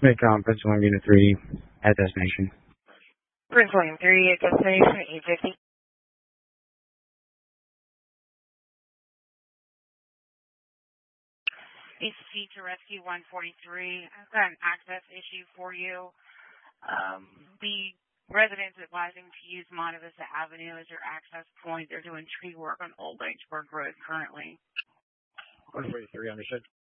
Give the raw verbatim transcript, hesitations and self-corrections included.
Midcom, Prince William Unit three at destination. Prince William three at destination eight fifty. A C to Rescue one forty-three. I've got an access issue for you. Um, the residents advising to use Monte Vista Avenue as your access point. They're doing tree work on Old Lynchburg Road currently. one forty-three, understood.